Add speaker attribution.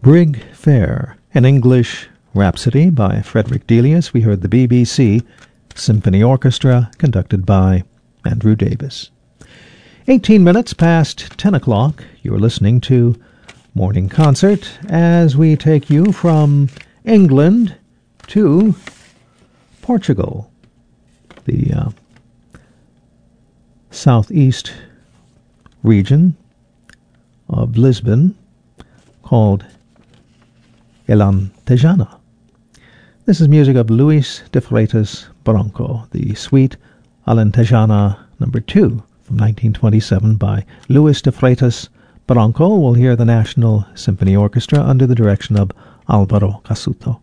Speaker 1: Brig Fair, an English Rhapsody by Frederick Delius. We heard the BBC Symphony Orchestra, conducted by Andrew Davis. 18 minutes past 10 o'clock, you're listening to Morning Concert as we take you from England to Portugal, the southeast region of Lisbon, called Alentejana. This is music of Luis de Freitas Branco, the Suite Alentejana No. 2 from 1927 by Luis de Freitas Branco. We'll hear the National Symphony Orchestra under the direction of Álvaro Casuto.